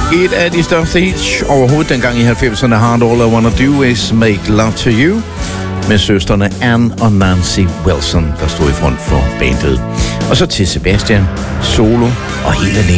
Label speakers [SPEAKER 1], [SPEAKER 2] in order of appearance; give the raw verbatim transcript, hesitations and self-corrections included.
[SPEAKER 1] Et af de største hits overhovedet dengang i halvfemserne, Hard All I Wanna Do Is Make Love To You, med søstrene Ann og Nancy Wilson, der stod i front for bandet. Og så til Sebastian, solo og helt alene.